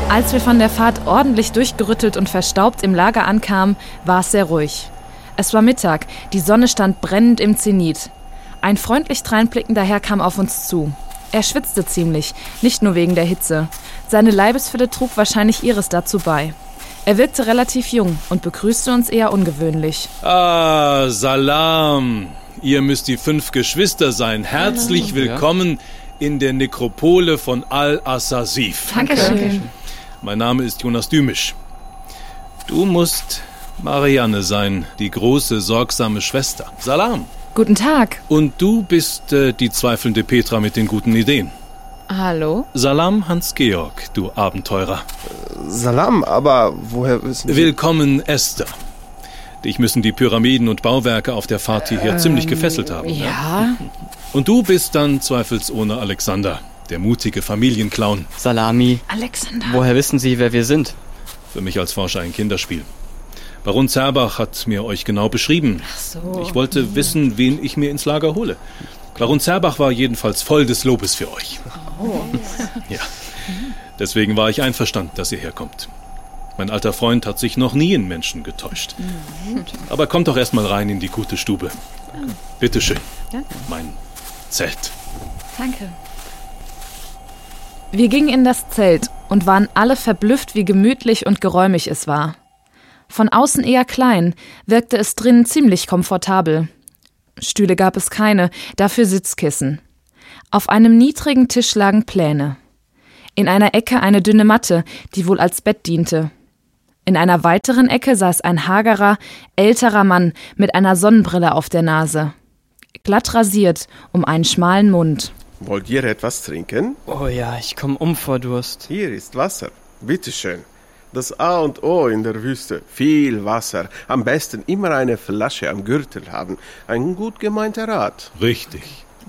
Als wir von der Fahrt ordentlich durchgerüttelt und verstaubt im Lager ankamen, war es sehr ruhig. Es war Mittag, die Sonne stand brennend im Zenit. Ein freundlich dreinblickender Herr kam auf uns zu. Er schwitzte ziemlich, nicht nur wegen der Hitze. Seine Leibesfülle trug wahrscheinlich ihres dazu bei. Er wirkte relativ jung und begrüßte uns eher ungewöhnlich. Ah, Salam. Ihr müsst die 5 Geschwister sein. Herzlich willkommen in der Nekropole von Al-Assasif. Dankeschön. Mein Name ist Jonas Dümisch. Du musst Marianne sein, die große, sorgsame Schwester. Salam. Guten Tag. Und du bist die zweifelnde Petra mit den guten Ideen. Hallo? Salam, Hans-Georg, du Abenteurer. Salam, aber woher wissen Sie... Willkommen, Esther. Dich müssen die Pyramiden und Bauwerke auf der Fahrt hierher ziemlich gefesselt haben. Ja. Und du bist dann zweifelsohne Alexander, der mutige Familienclown. Salami. Alexander. Woher wissen Sie, wer wir sind? Für mich als Forscher ein Kinderspiel. Baron Zerbach hat mir euch genau beschrieben. Ach so. Ich wollte wissen, wen ich mir ins Lager hole. Baron Zerbach war jedenfalls voll des Lobes für euch. Oh. Ja, deswegen war ich einverstanden, dass ihr herkommt. Mein alter Freund hat sich noch nie in Menschen getäuscht. Aber kommt doch erst mal rein in die gute Stube. Bitte schön. Mein Zelt. Danke. Wir gingen in das Zelt und waren alle verblüfft, wie gemütlich und geräumig es war. Von außen eher klein, wirkte es drinnen ziemlich komfortabel. Stühle gab es keine, dafür Sitzkissen. Auf einem niedrigen Tisch lagen Pläne. In einer Ecke eine dünne Matte, die wohl als Bett diente. In einer weiteren Ecke saß ein hagerer, älterer Mann mit einer Sonnenbrille auf der Nase. Glatt rasiert, um einen schmalen Mund. Wollt ihr etwas trinken? Oh ja, ich komme vor Durst. Hier ist Wasser. Bitteschön. Das A und O in der Wüste. Viel Wasser. Am besten immer eine Flasche am Gürtel haben. Ein gut gemeinter Rat. Richtig.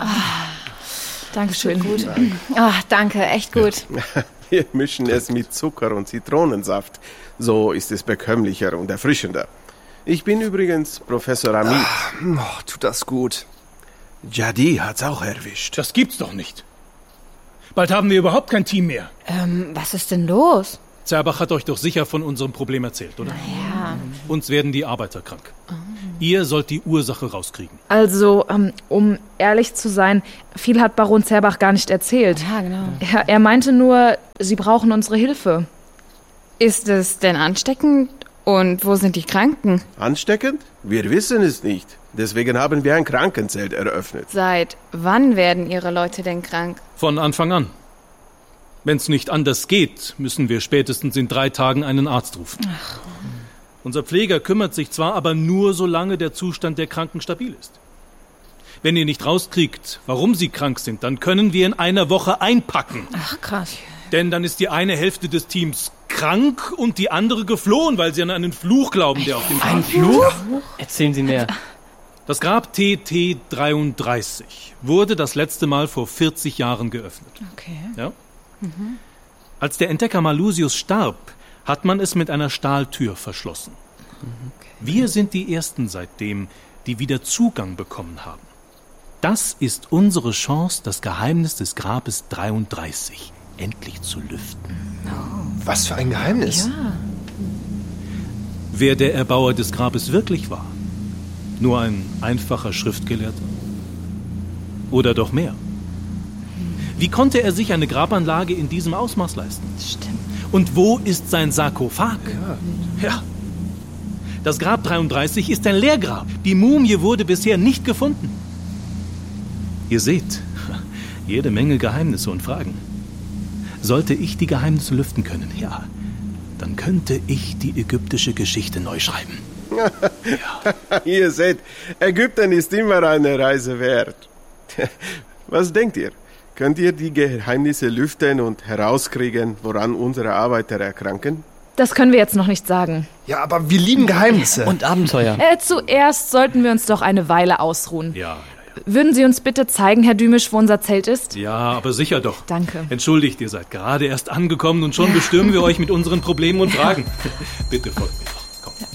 Dankeschön. Gut. Danke, echt gut. Wir mischen es mit Zucker und Zitronensaft. So ist es bekömmlicher und erfrischender. Ich bin übrigens Professor Amit. Tut das gut. Jadi hat's auch erwischt. Das gibt's doch nicht. Bald haben wir überhaupt kein Team mehr. Was ist denn los? Zerbach hat euch doch sicher von unserem Problem erzählt, oder? Ja. Uns werden die Arbeiter krank. Ihr sollt die Ursache rauskriegen. Also, um ehrlich zu sein, viel hat Baron Zerbach gar nicht erzählt. Ja, genau. Er meinte nur, sie brauchen unsere Hilfe. Ist es denn ansteckend? Und wo sind die Kranken? Ansteckend? Wir wissen es nicht. Deswegen haben wir ein Krankenzelt eröffnet. Seit wann werden Ihre Leute denn krank? Von Anfang an. Wenn's nicht anders geht, müssen wir spätestens in 3 Tagen einen Arzt rufen. Unser Pfleger kümmert sich zwar, aber nur solange der Zustand der Kranken stabil ist. Wenn ihr nicht rauskriegt, warum sie krank sind, dann können wir in einer Woche einpacken. Ach, krass. Denn dann ist die eine Hälfte des Teams krank und die andere geflohen, weil sie an einen Fluch glauben, der auf dem Ein Fluch? Erzählen Sie mehr. Das Grab TT33 wurde das letzte Mal vor 40 Jahren geöffnet. Okay. Ja? Als der Entdecker Malusius starb, hat man es mit einer Stahltür verschlossen. Wir sind die Ersten seitdem, die wieder Zugang bekommen haben. Das ist unsere Chance, das Geheimnis des Grabes 33 endlich zu lüften. Was für ein Geheimnis. Ja. Wer der Erbauer des Grabes wirklich war? Nur ein einfacher Schriftgelehrter? Oder doch mehr? Wie konnte er sich eine Grabanlage in diesem Ausmaß leisten? Stimmt. Und wo ist sein Sarkophag? Ja. Das Grab 33 ist ein Leergrab. Die Mumie wurde bisher nicht gefunden. Ihr seht, jede Menge Geheimnisse und Fragen. Sollte ich die Geheimnisse lüften können, ja, dann könnte ich die ägyptische Geschichte neu schreiben. Ja. Ihr seht, Ägypten ist immer eine Reise wert. Was denkt ihr? Könnt ihr die Geheimnisse lüften und herauskriegen, woran unsere Arbeiter erkranken? Das können wir jetzt noch nicht sagen. Ja, aber wir lieben Geheimnisse. Und Abenteuer. Zuerst sollten wir uns doch eine Weile ausruhen. Ja. Würden Sie uns bitte zeigen, Herr Dümisch, wo unser Zelt ist? Ja, aber sicher doch. Danke. Entschuldigt, ihr seid gerade erst angekommen und schon bestürmen wir euch mit unseren Problemen und Fragen. Bitte folgt mir doch.